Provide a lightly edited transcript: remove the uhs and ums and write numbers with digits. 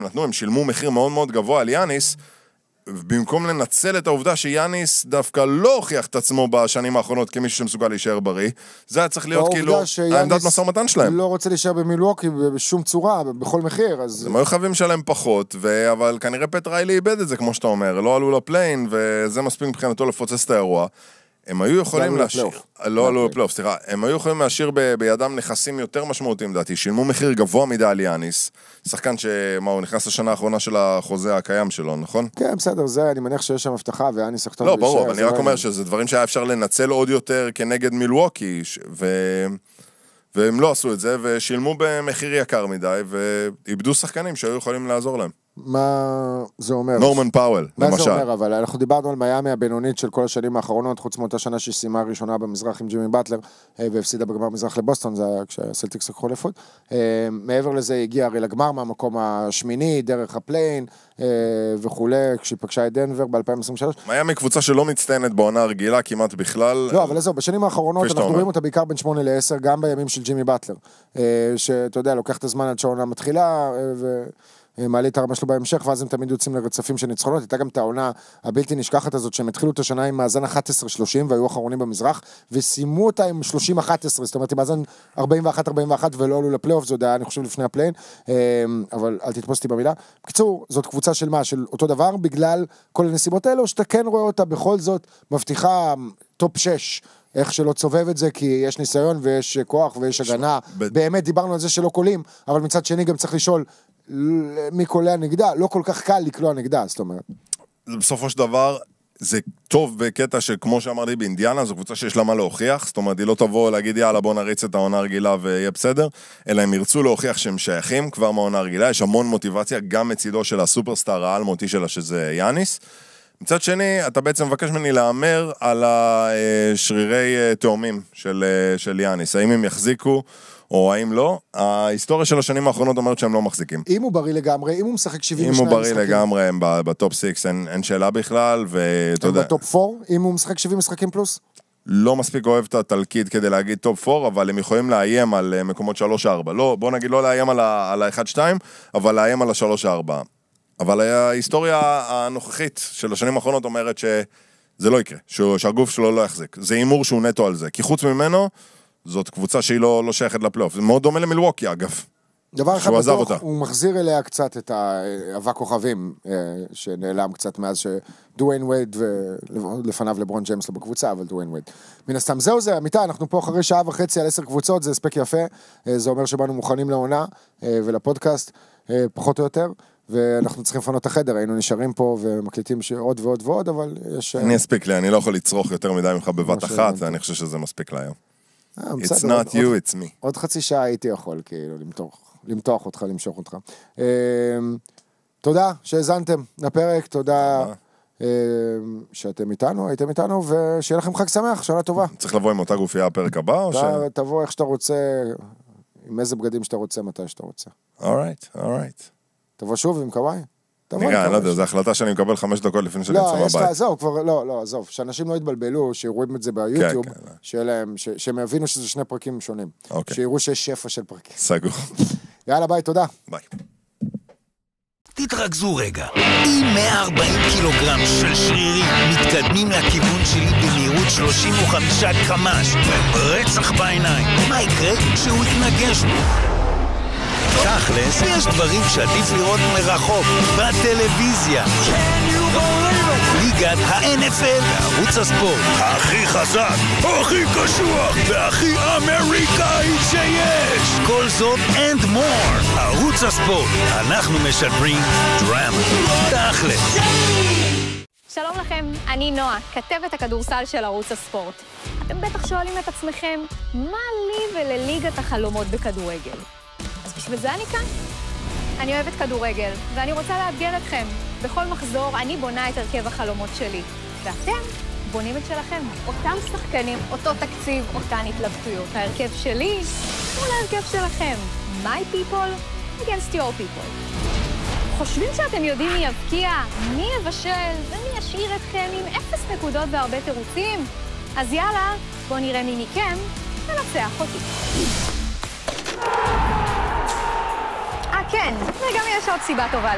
נתנו, הם שילמו מחיר מאוד מאוד גבוה על יאניס, במקום לנצל את העובדה שיאניס דווקא לא הוכיח את עצמו בשנים האחרונות כמישהו שמסוגל להישאר בריא, זה היה צריך להיות כאילו העמדת משא ומתן שלהם. לא רוצה להישאר במילווקי בשום צורה, בכל מחיר, אז... הם היו חייבים שלהם פחות, אבל כנראה פט ריילי איבד את זה, כמו שאתה אומר, לא עלו לפליין, וזה מספיק מבחינתו לפוצץ את האירוע. הם היו יכולים להשאיר, לא עלו לפלייאוף, סליחה, הם היו יכולים להשאיר בידם נכסים יותר משמעותיים, דעתי, שילמו מחיר גבוה מדי על יאניס, שחקן שמה, הוא נכנס לשנה האחרונה של החוזה הקיים שלו, נכון? כן, בסדר, זה, אני מניח שיש שם הבטחה, ויאניס יחתום לא, ברור, אני רק אומר שזה דברים שהיה אפשר לנצל עוד יותר כנגד מילווקי, והם לא עשו את זה, ושילמו במחיר יקר מדי, ואיבדו שחקנים שהיו יכולים לעזור להם. מה זה אומר? נורמן פאוול, למשל. מה זה אומר, אבל אנחנו דיברנו על מיאמי הבינונית של כל השנים האחרונות, חוץ מאותה שנה שסיימה הראשונה במזרח עם ג'ימי באטלר, והפסידה בגמר מזרח לבוסטון, זה היה כשהסלטיקס לקחו אליפות. מעבר לזה הגיע הרי לגמר מהמקום השמיני, דרך הפליין וכולי, כשהיא פגשה את דנבר ב-2023. מיאמי קבוצה שלא מצטיינת בעונה הרגילה כמעט בכלל. לא, אבל זהו, בשנים האחרונות אנחנו רואים אותה בעיקר בין 8 ל-10, גם בימים של ג'ימי באטלר, שאתה יודע, לוקח את הזמן עד שהעונה מתחילה, מעלה את הרמה שלו בהמשך, ואז הם תמיד יוצאים לרצפים של ניצחונות. הייתה גם את העונה הבלתי נשכחת הזאת, שהם התחילו את השנה עם מאזן 11-30, והיו אחרונים במזרח, וסיימו אותה עם 30-11, זאת אומרת, עם מאזן 41-41, ולא עלו לפלייאוף, זה עוד היה, אני חושב, לפני הפליין, אבל אל תתפוס אותי במילה. בקיצור, זאת קבוצה של מה? של אותו דבר, בגלל כל הנסיבות האלו, שאתה כן רואה אותה בכל זאת, מבטיחה טופ 6, איך שלא צובב את זה, כי יש ניסיון ויש כוח ויש הגנה. באמת דיברנו על זה שלא קולים, אבל מצד שני גם צריך לשאול מי קולע נגדה, לא כל כך קל לקלוע נגדה, זאת אומרת. בסופו של דבר, זה טוב בקטע שכמו שאמרתי באינדיאנה, זו קבוצה שיש לה מה להוכיח, זאת אומרת, היא לא תבוא להגיד, יאללה, בוא נריץ את העונה הרגילה ויהיה בסדר, אלא הם ירצו להוכיח שהם שייכים כבר מהעונה הרגילה, יש המון מוטיבציה, גם מצידו של הסופרסטאר העל מותי שלה, שזה יאניס. מצד שני, אתה בעצם מבקש ממני לאמר על השרירי תאומים של יאניס, האם הם יחזיקו או האם לא. ההיסטוריה של השנים האחרונות אומרת שהם לא מחזיקים. אם הוא בריא לגמרי, אם הוא משחק 72 משחקים. אם הוא בריא לגמרי, הם בטופ 6, אין שאלה בכלל, ואתה יודע. הם בטופ 4, אם הוא משחק 70 משחקים פלוס? לא מספיק אוהב את התלקיד כדי להגיד טופ 4, אבל הם יכולים לאיים על מקומות 3-4. לא, בוא נגיד לא לאיים על ה-1-2, אבל לאיים על ה-3-4. אבל ההיסטוריה הנוכחית של השנים האחרונות אומרת שזה לא יקרה, שהגוף שלו לא יחזיק. זה אימור שהוא נטו על זה, כי חוץ ממנו, זאת קבוצה שהיא לא שייכת לפלייאוף. זה מאוד דומה למילווקי, אגב. דבר אחד בטוח, הוא מחזיר אליה קצת את האבק כוכבים, שנעלם קצת מאז שדוויין וייד, ולפניו לברון ג'יימס לא בקבוצה, אבל דוויין וייד. מן הסתם, זהו זה, אמיתה, אנחנו פה אחרי שעה וחצי על 10 קבוצות, זה הספק יפה, זה אומר שבאנו מוכנים לעונה ולפודקאסט, פחות או יותר, ואנחנו צריכים לפנות את החדר, היינו נשארים פה ומקליטים עוד ועוד ועוד, אבל יש... אני אספיק לי, אני לא יכול לצרוך יותר מדי ממך בבת אחת, ואני חושב שזה מספיק להיום. It's not you, it's me. עוד חצי שעה הייתי יכול, כאילו, למתוח אותך, למשוך אותך. תודה שהזנתם לפרק, תודה שאתם איתנו, הייתם איתנו, ושיהיה לכם חג שמח, שנה טובה. צריך לבוא עם אותה גופייה הפרק הבא, או ש... תבוא איך שאתה רוצה, עם איזה בגדים שאתה רוצה, מתי שאתה רוצה. alright. תבוא שוב עם קוואי. נראה, אני לא יודע, זו החלטה שאני מקבל 5 דקות לפני שאני אצא בבית. זהו, כבר, לא, עזוב, שאנשים לא יתבלבלו, שיראו את זה ביוטיוב, שהם יבינו שזה 2 פרקים שונים. שיראו שיש שפע של פרקים. סגור. יאללה, ביי, תודה. ביי. תתרכזו רגע. אם 140 קילוגרם של שרירים מתקדמים לכיוון שלי במהירות 35 קמ"ש, רצח בעיניים, מה יקרה כשהוא יתנגש בו? תכלס, יש דברים שעדיף לראות מרחוק, בטלוויזיה. ליגת ה-NFL בערוץ הספורט. הכי חזק, הכי קשוח, והכי אמריקאי שיש. כל זאת and more. ערוץ הספורט. אנחנו משדרים דרמה. תכלס. שלום לכם, אני נועה, כתבת הכדורסל של ערוץ הספורט. אתם בטח שואלים את עצמכם, מה לי ולליגת החלומות בכדורגל? אז בשביל זה אני כאן. אני אוהבת כדורגל, ואני רוצה לאתגר אתכם. בכל מחזור אני בונה את הרכב החלומות שלי. ואתם בונים את שלכם. אותם שחקנים, אותו תקציב, אותן התלבטויות. ההרכב שלי מול ההרכב שלכם. My people against your people. חושבים שאתם יודעים מי יבקיע, מי יבשל, ומי ישאיר אתכם עם 0 נקודות והרבה תירוצים? אז יאללה, בואו נראה מי מכם ונצח אותי. כן, וגם יש עוד סיבה טובה